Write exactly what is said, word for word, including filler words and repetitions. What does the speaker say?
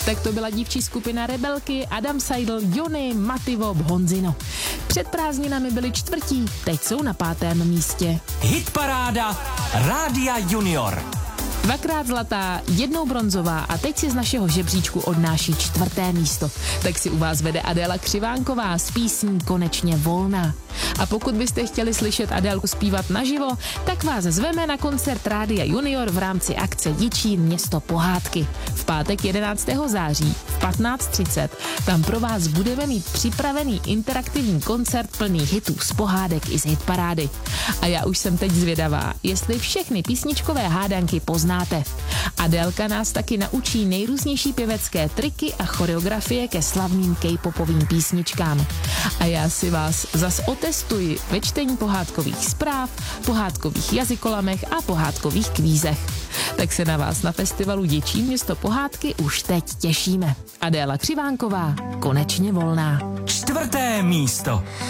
Tak to byla dívčí skupina Rebelky, Adam Seidl, Jony, Matyvob, Honzino. Před prázdninami byli čtvrtí, teď jsou na pátém místě. Hitparáda Rádia Junior. Dvakrát zlatá, jednou bronzová a teď si z našeho žebříčku odnáší čtvrté místo. Tak si u vás vede Adéla Křivánková s písní Konečně volná. A pokud byste chtěli slyšet Adélku zpívat naživo, tak vás zveme na koncert Rádia Junior v rámci akce Jičín město pohádky. V pátek jedenáctého září v patnáct třicet tam pro vás budeme mít připravený interaktivní koncert plný hitů z pohádek i z hitparády. A já už jsem teď zvědavá, jestli všechny písničkové hádanky poznáte. Adélka nás taky naučí nejrůznější pěvecké triky a choreografie ke slavným K-popovým písničkám. A já si vás zas otestuji ve čtení pohádkových zpráv, pohádkových jazykolamech a pohádkových kvízech. Tak se na vás na festivalu Jičín město pohádky už teď těšíme. Adéla Křivánková, Konečně volná. Čtvrté místo.